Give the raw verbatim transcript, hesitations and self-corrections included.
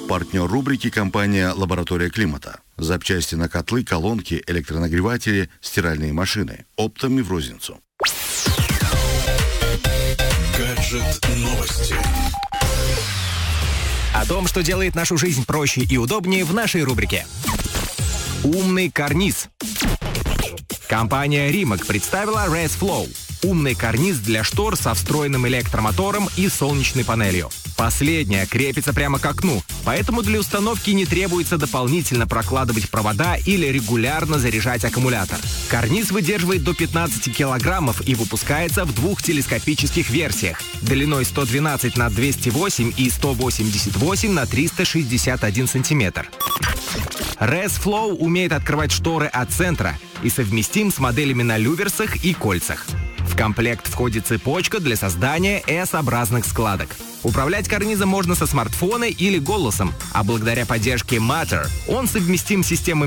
Партнер рубрики — компания «Лаборатория климата». Запчасти на котлы, колонки, электронагреватели, стиральные машины. Оптом и в розницу. Гаджет новости. О том, что делает нашу жизнь проще и удобнее, в нашей рубрике. Умный карниз. Компания Rimac представила ResFlow – умный карниз для штор со встроенным электромотором и солнечной панелью. Последняя крепится прямо к окну, поэтому для установки не требуется дополнительно прокладывать провода или регулярно заряжать аккумулятор. Карниз выдерживает до пятнадцати килограммов и выпускается в двух телескопических версиях – длиной сто двенадцать на двести восемь и сто восемьдесят восемь на триста шестьдесят один сантиметр. ResFlow умеет открывать шторы от центра и совместим с моделями на люверсах и кольцах. В комплект входит цепочка для создания эс-образных складок. Управлять карнизом можно со смартфона или голосом, а благодаря поддержке Matter он совместим с системой